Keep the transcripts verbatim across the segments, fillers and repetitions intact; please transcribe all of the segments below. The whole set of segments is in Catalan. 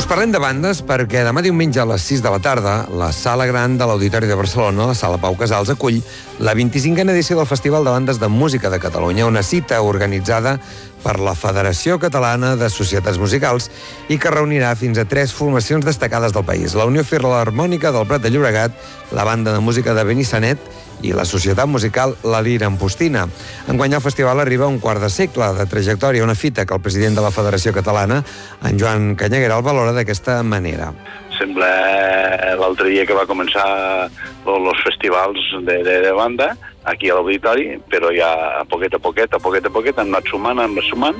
Doncs parlem de bandes perquè demà diumenge a les sis de la tarda la Sala Gran de l'Auditori de Barcelona, la Sala Pau Casals, acull la vint-i-cinquena edició del Festival de Bandes de Música de Catalunya, una cita organitzada per la Federació Catalana de Societats Musicals i que reunirà fins a tres formacions destacades del país: la Unió Filharmònica del Prat de Llobregat, la Banda de Música de Benissanet i la Societat Musical La Lira Ampostina. Enguany el festival arriba a un quart de segle de trajectòria, una fita que el president de la Federació Catalana, en Joan Canyaguera, el valora d'aquesta manera. Sembla l'altre dia que va començar els festivals de, de, de banda aquí a l'Auditori, però ja a poquet a poquet, a poquet a poquet hem anat sumant, hem anat sumant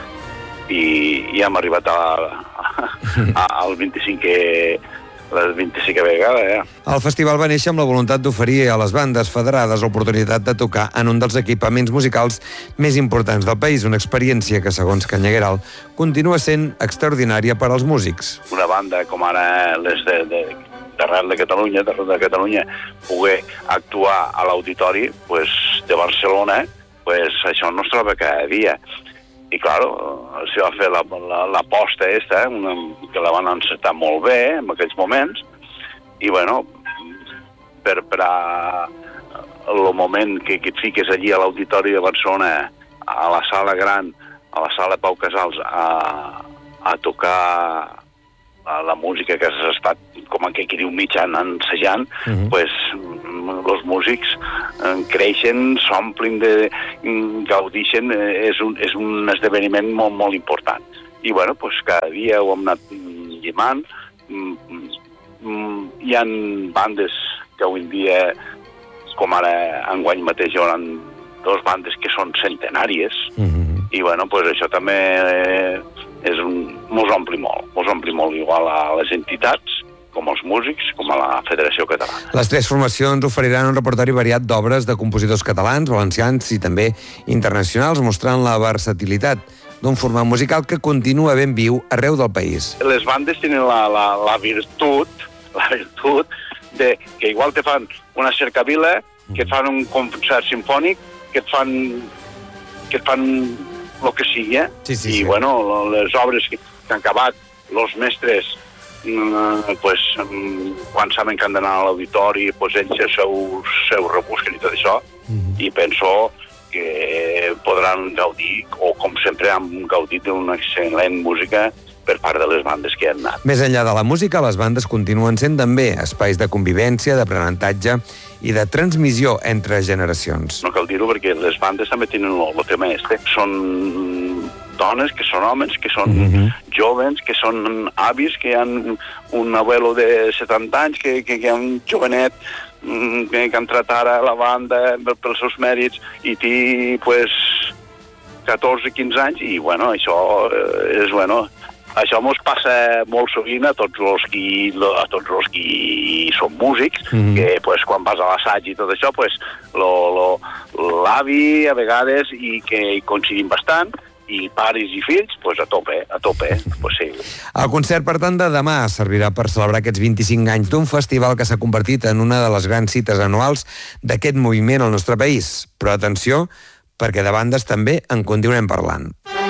i, i hem arribat a, a, al vint-i-cinquè la vint-i-cinquè vegada, ja. El festival va néixer amb la voluntat d'oferir a les bandes federades l'oportunitat de tocar en un dels equipaments musicals més importants del país, una experiència que, segons Canyagueral, continua sent extraordinària per als músics. Una banda com ara les de, de, d'arrel de Catalunya, d'arrel de Catalunya, poder actuar a l'Auditori pues, de Barcelona, pues, això no es troba cada dia. I, clar, s'hi va fer l'aposta aquesta, una, que la van encertar molt bé en aquells moments, i, bueno, per, per a el moment que, que et fiques allí a l'Auditori de Barcelona, a la Sala Gran, a la Sala Pau Casals, a, a tocar a la música que has estat, com aquí diu, mig any ensejant, uh-huh. pues, els músics eh, creixen, s'omplin, de, gaudixen, eh, és, un, és un esdeveniment molt, molt important. I, bueno, pues, cada dia ho hem anat llimant. Mm, mm, hi ha bandes que avui en dia, com ara enguany mateix, hi haurà dues bandes que són centenàries, uh-huh. i, bueno, pues, això també eh, és un, mos ompli molt, mos ompli molt igual a les entitats, com els músics, com a la Federació Catalana. Les tres formacions oferiran un repertori variat d'obres de compositors catalans, valencians i també internacionals, mostrant la versatilitat d'un format musical que continua ben viu arreu del país. Les bandes tenen la, la, la virtut, la virtut de que igual te fan una cercavila, que et fan un concert sinfònic, que et fan que et fan el que sigui, eh? Sí, sí, I, sí. bueno, les obres que han acabat, els mestres, mm, pues, mm, quan saben que han d'anar a l'auditori, pues, ells el seu, seu rebusquen i tot això, mm-hmm. i penso que podran gaudir, o com sempre han gaudit d'una excel·lent música per part de les bandes que han anat. Més enllà de la música, les bandes continuen sent també espais de convivència, d'aprenentatge i de transmissió entre generacions. No cal dir-ho perquè les bandes també tenen el, el tema este. Són dones, que són homes, que són mm-hmm. jovens, que són avis, que hi ha un abuelo de setanta anys, que, que, que hi ha un jovenet que, que han tratat a la banda pels seus mèrits i té, pues, catorze quinze anys, i, bueno, això és, bueno, això mos passa molt sovint a tots els qui, a tots els qui són músics, mm-hmm. que pues, quan vas a l'assaig i tot això, pues, lo, lo, l'avi a vegades i que hi coincidim bastant, i pares i fills, pues, a tope, a tope, pues, sí. El concert, per tant, de demà servirà per celebrar aquests vint-i-cinc anys d'un festival que s'ha convertit en una de les grans cites anuals d'aquest moviment al nostre país. Però atenció, perquè de bandes també en continuem parlant.